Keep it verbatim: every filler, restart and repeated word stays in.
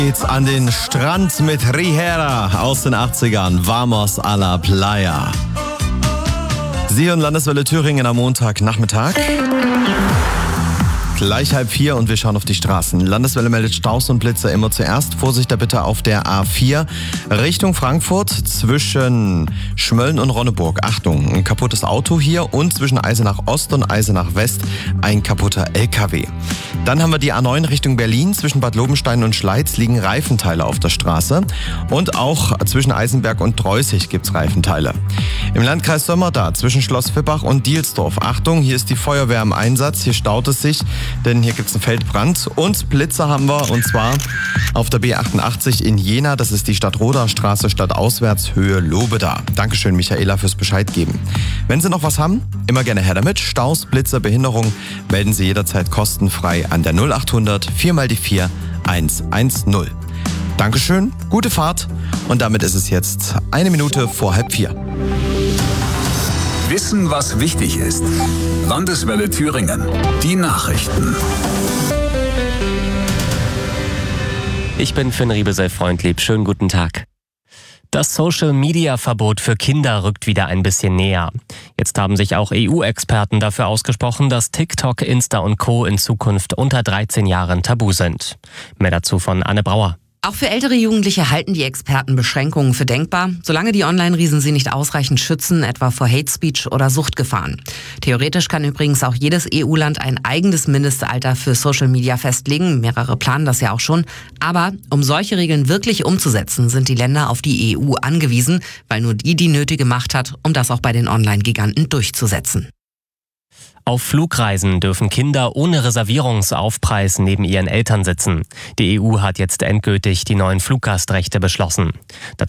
Geht's an den Strand mit Rihera aus den achtzigern. Vamos a la playa. Sie hören Landeswelle Thüringen am Montagnachmittag. Gleich halb vier und wir schauen auf die Straßen. Landeswelle meldet Staus und Blitzer immer zuerst. Vorsicht da bitte auf der A vier Richtung Frankfurt zwischen Schmölln und Ronneburg. Achtung, ein kaputtes Auto hier und zwischen Eisenach Ost und Eisenach West ein kaputter L K W. Dann haben wir die A neun Richtung Berlin. Zwischen Bad Lobenstein und Schleiz liegen Reifenteile auf der Straße. Und auch zwischen Eisenberg und Dreußig gibt's Reifenteile. Im Landkreis Sömmerda zwischen Schloss Vippach und Dielsdorf. Achtung, hier ist die Feuerwehr im Einsatz. Hier staut es sich, denn hier gibt's einen Feldbrand. Und Blitzer haben wir, und zwar auf der B achtundachtzig in Jena. Das ist die Stadtroderstraße, stadtauswärts, Höhe Lobeda. Dankeschön, Michaela, fürs Bescheid geben. Wenn Sie noch was haben, immer gerne her damit. Staus, Blitzer, Behinderung, melden Sie jederzeit kostenfrei an der null achthundert vier mal die vier eins eins null. Dankeschön, gute Fahrt. Und damit ist es jetzt eine Minute vor halb vier. Wissen, was wichtig ist. Landeswelle Thüringen. Die Nachrichten. Ich bin Finn Riebesell-Freundlieb. Schönen guten Tag. Das Social-Media-Verbot für Kinder rückt wieder ein bisschen näher. Jetzt haben sich auch E U-Experten dafür ausgesprochen, dass TikTok, Insta und Co. in Zukunft unter dreizehn Jahren tabu sind. Mehr dazu von Anne Brauer. Auch für ältere Jugendliche halten die Experten Beschränkungen für denkbar, solange die Online-Riesen sie nicht ausreichend schützen, etwa vor Hate Speech oder Suchtgefahren. Theoretisch kann übrigens auch jedes E U-Land ein eigenes Mindestalter für Social Media festlegen. Mehrere planen das ja auch schon. Aber um solche Regeln wirklich umzusetzen, sind die Länder auf die E U angewiesen, weil nur die die nötige Macht hat, um das auch bei den Online-Giganten durchzusetzen. Auf Flugreisen dürfen Kinder ohne Reservierungsaufpreis neben ihren Eltern sitzen. Die E U hat jetzt endgültig die neuen Fluggastrechte beschlossen.